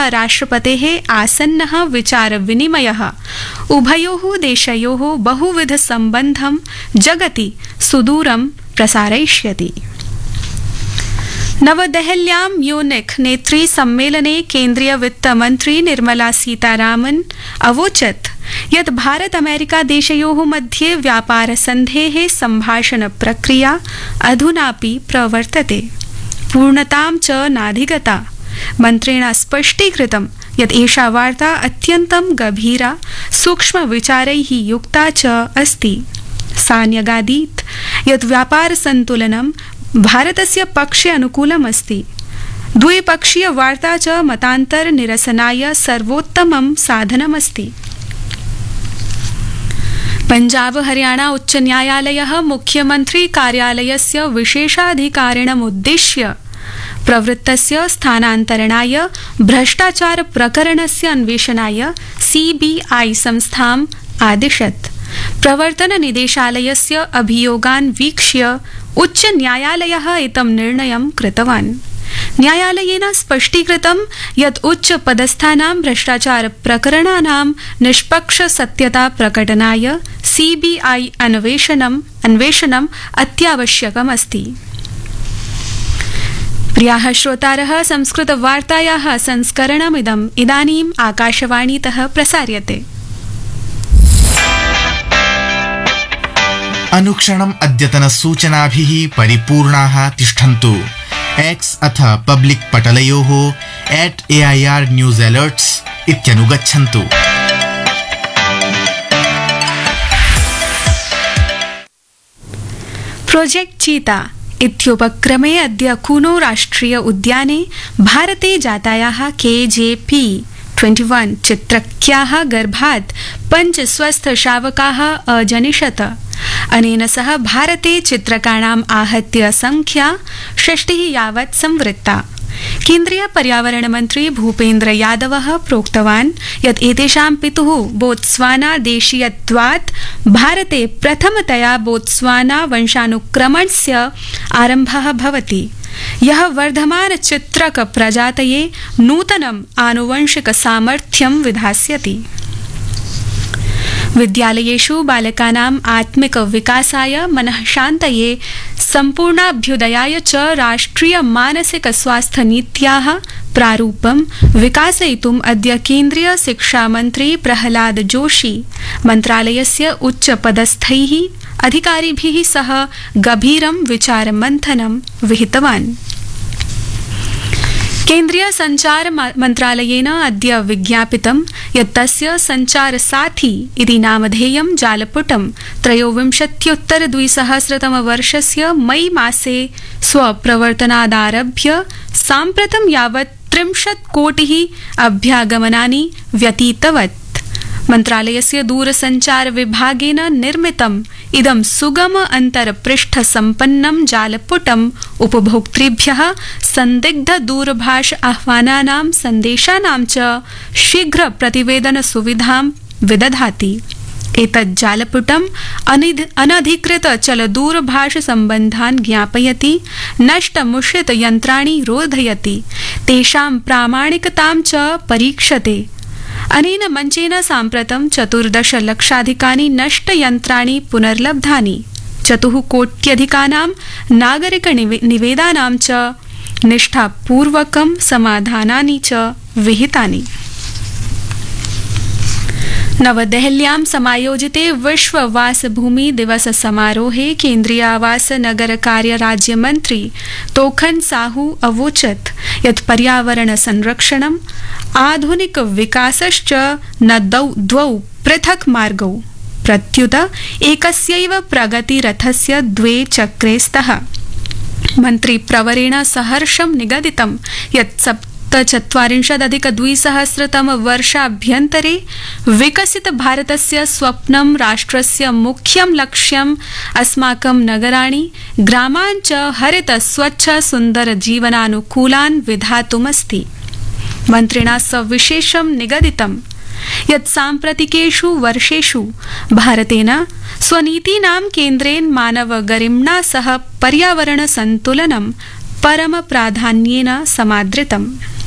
राष्ट्रपतेः आसन्नः विचारविनिमयः उभयोः देशयोः बहुविधसम्बन्धं जगति सुदूरं प्रसारयिष्यति। नवदेहल्यां म्यूनिख नेत्री सम्मेलने केन्द्रीय वित्तमन्त्री निर्मला सीतारामन् अवोचत् यत् भारत अमेरिका देशयोः मध्ये व्यापारसन्धेः सम्भाषण प्रक्रिया अधुनापि प्रवर्तते, पूर्णतां च नाधिगता। मन्त्रिणा स्पष्टीकृतं यत् एषा वार्ता अत्यन्तं गभीरा सूक्ष्मविचारैः युक्ता च अस्ति। सा न्यगादीत् यत् व्यापारसन्तुलनं भारतस्य पक्षे अनुकूलमस्ति। द्विपक्षीय वार्ता च मतान्तरनिरसनाय सर्वोत्तमं साधनमस्ति। पंजाब हरियाणा उच्च न्यायालयः मुख्यमंत्री कार्यालयस्य विशेषाधिकारिणमुद्दिश्य प्रवृत्तस्य स्थानान्तरणाय भ्रष्टाचार प्रकरणस्य अन्वेषणाय CBI संस्थाम् आदिशत्। प्रवर्तन निदेशालयस्य अभियोगान् वीक्ष्य उच्च न्यायालयः एतं निर्णयं कृतवान्। न्यायालयेन स्पष्टीकृतं यत् उच्च पदस्थानां भ्रष्टाचार प्रकरणानां निष्पक्ष सत्यता प्रकटनाय CBI अन्वेषणम् अत्यावश्यकमस्ति। प्रियाः श्रोतारः, संस्कृतवार्तायाः संस्करणमिदम् इदानीम् आकाशवाणीतः प्रसार्यते। अनुक्षणम् अद्यतन सूचनाभिः परिपूर्णाः तिष्ठन्तु। X अथ पब्लिक पटलयोः @AIR न्यूज़ अलर्ट्स् इत्यनुगच्छन्तु। प्रोजेक्ट चीता इत्युपक्रमे अद्य कूनो राष्ट्रिय उद्याने भारते जातायाः KJP-21 चित्रक्याः गर्भात् 5 स्वस्थशावकाः अजनिषत। अनेन सह भारते चित्रकाणाम् आहत्य संख्या 6 यावत् संवृत्ता। केन्द्रीय पर्यावरण मन्त्री भूपेन्द्र यादवः प्रोक्तवान् यत् एतेषां पितुः बोत्स्वाना देशीयत्वात् भारते प्रथमतया बोत्स्वाना वंशानुक्रमणस्य आरम्भः भवति, यः वर्धमान चित्रक प्रजातये नूतनम् आनुवंशिक सामर्थ्यं विधास्यति। विद्यालयेषु बालकानाम् आत्मिक विकासाय, मनःशान्तये, सम्पूर्णाभ्युदयाय च राष्ट्रिय मानसिक स्वास्थ्य नीत्याः प्रारूपं विकासयितुम् अद्य केन्द्रीय शिक्षा मन्त्री प्रहलाद जोशी मन्त्रालयस्य उच्चपदस्थैः अधिकारिभिः सह गभीरं विचारमन्थनं विहितवान्। केन्द्रीय संचार मन्त्रालयेन अद्य विज्ञापितं यत् तस्य संचार साथी इति नामधेयं जालपुटं 23-2000 मई मासे स्वप्रवर्तनादारभ्य साम्प्रतं यावत् 30 कोटिः अभ्यागमनानि व्यतीतवत्। मन्त्रालयस्य दूरसंचार विभागेन निर्मितम् इदं सुगम अंतरपृष्ठ सम्पन्नं जालपुटम् उपभोक्तृभ्यः संदिग्ध दूरभाष आह्वानानां सन्देशानां च शीघ्र प्रतिवेदन सुविधां विदधाति। एतत् जालपुटम् अनधिकृत चल दूरभाष सम्बन्धान् ज्ञापयति, नष्टमुषित यन्त्राणि रोधयति, तेषां प्रामाणिकतां च परीक्षते। अनेन मञ्चेन साम्प्रतं 14 लक्षाधिकानि नष्टयन्त्राणि पुनर्लब्धानि, 4 कोट्यधिकानां नागरिक निवेदनानां च निष्ठापूर्वकं समाधानानि च विहितानि। नवदेहल्यां समायोजिते विश्व वासभूमि दिवस समारोहे केन्द्रीय आवास नगर कार्य राज्यमन्त्री तोखन साहू अवोचत् यत् पर्यावरण संरक्षणम् आधुनिक विकासश्च न द्वौ पृथक् मार्गौ, प्रत्युत एकस्यैव प्रगतिरथस्य 2 चक्रे स्तः। मन्त्री प्रवरेण सहर्षं निगदितं यत् 47-2000 वर्षाभ्यन्तरे विकसित भारतस्य स्वप्नं राष्ट्रस्य मुख्यं लक्ष्यम् अस्माकं नगराणि ग्रामान् च हरित स्वच्छ सुन्दर जीवनानुकूलान् विधातुमस्ति। मन्त्रिणा सविशेषं निगदितं यत् साम्प्रतिकेषु वर्षेषु भारतेन स्वनीतीनां केन्द्रेण मानवगरिम्णा सह पर्यावरण सन्तुलनं परम प्राधान्येन समादृतम्।